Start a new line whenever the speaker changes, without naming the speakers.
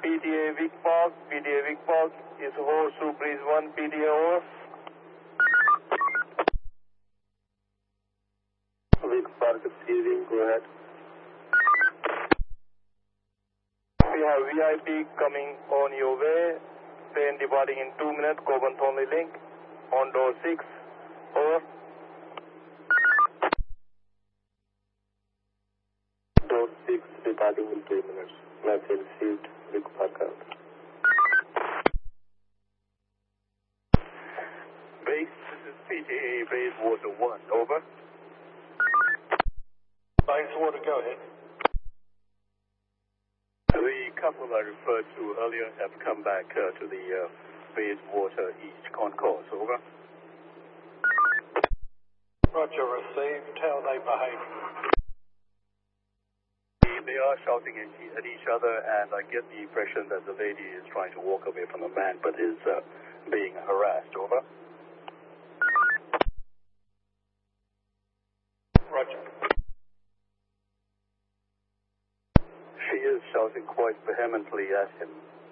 PTA Vic Park is Horseshoe Breeze 1, PTA over. Vic Park receiving, go ahead. We have VIP coming on your way, train departing in 2 minutes, Coburn only link, on door 6, over. Door 6 departing in 2 minutes, message received, Vic Park out. Base, this is PTA Bayswater 1, over.
Bayswater, go ahead.
The couple I referred to earlier have come back to the Bayswater East concourse, over.
Roger, received. How are they behaving?
They are shouting at each other, and I get the impression that the lady is trying to walk away from the man, but is being harassed, over.
Roger.
She is shouting quite vehemently at him.